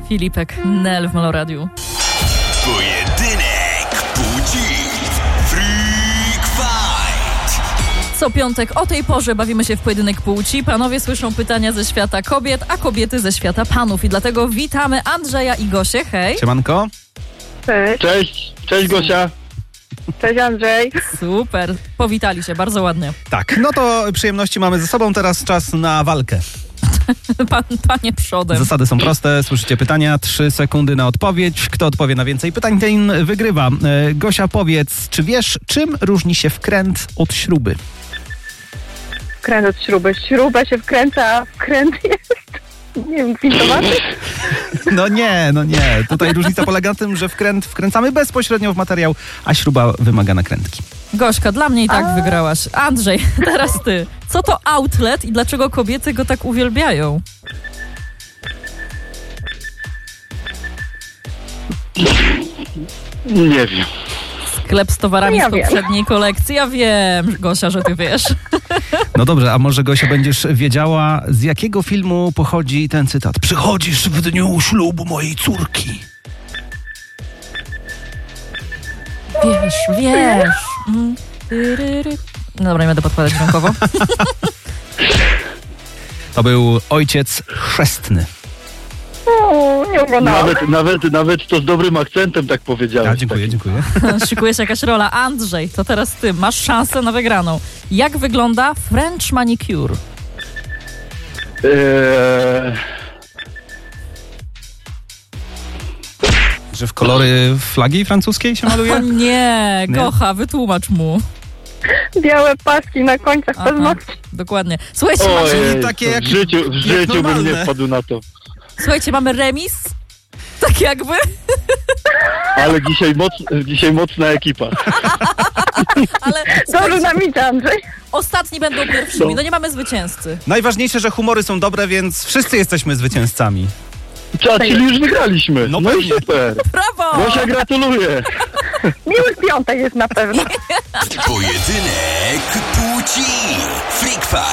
Filipek, Nel w Meloradiu. Pojedynek płci. Freak Fight. Co piątek o tej porze bawimy się w pojedynek płci. Panowie słyszą pytania ze świata kobiet, a kobiety ze świata panów. I dlatego witamy Andrzeja i Gosię. Hej. Siemanko. Cześć Gosia. Cześć Andrzej. Super. Powitali się, bardzo ładnie. Tak, no to przyjemności mamy ze sobą, teraz czas na walkę. Panie przodem. Zasady są proste, słyszycie pytania, 3 sekundy na odpowiedź. Kto odpowie na więcej pytań, ten wygrywa. Gosia, powiedz, czy wiesz, czym różni się wkręt od śruby? Wkręt od śruby. Śruba się wkręca, a wkręt jest, nie wiem, gwintowany? No nie. Tutaj różnica polega na tym, że wkręt wkręcamy bezpośrednio w materiał, a śruba wymaga nakrętki. Gośka, dla mnie i tak wygrałaś. Andrzej, teraz ty. Co to outlet i dlaczego kobiety go tak uwielbiają? Nie wiem. Sklep z towarami Ja z wiem. poprzedniej kolekcji. Ja wiem, Gosia, że ty wiesz. No dobrze, a może Gosia będziesz wiedziała, z jakiego filmu pochodzi ten cytat? Przychodzisz w dniu ślubu mojej córki. Wiesz. No dobra, nie będę podkładać rękowo. To był Ojciec Chrzestny. Nie oglądałam. Nawet to z dobrym akcentem tak powiedziałeś. Ja, dziękuję. Szykuje się jakaś rola. Andrzej, to teraz ty. Masz szansę na wygraną. Jak wygląda French manicure? Że w kolory flagi francuskiej się O maluje? nie, Gocha, wytłumacz mu. Białe paski na końcach Aha. paznokci. Dokładnie. Słuchajcie, Ojej, takie to jak- w życiu bym normalne. nie wpadł na to. słuchajcie, mamy remis. Tak jakby. Ale dzisiaj mocna ekipa. Ale Dobrze słuchajcie, nam idzie, Andrzej. ostatni będą pierwszymi. No nie mamy zwycięzcy. Najważniejsze, że humory są dobre, więc wszyscy jesteśmy zwycięzcami. Czyli już wygraliśmy. No No i pewnie. super. Brawo! Gosia, gratuluję. Miły piątek jest na pewno. Pojedynek płci. Freak Fight.